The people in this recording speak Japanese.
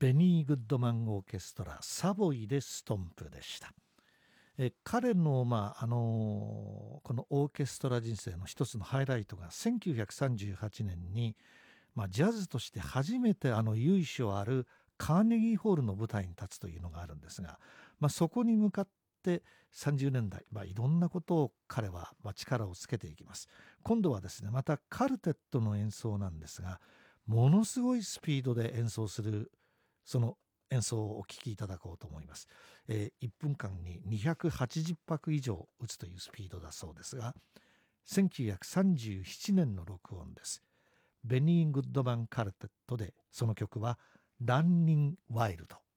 ベニー・グッドマンオーケストラサボイでストンプでした。彼の、このオーケストラ人生の一つのハイライトが1938年に、ジャズとして初めて由緒あるカーネギーホールの舞台に立つというのがあるんですが、そこに向かって30年代、いろんなことを彼は力をつけていきます。今度はですね、またカルテットの演奏なんですが、ものすごいスピードで演奏するその演奏をお聴きいただこうと思います。1分間に280拍以上打つというスピードだそうですが、1937年の録音です。ベニー・グッドマン・カルテットで、その曲はランニング・ワイルド。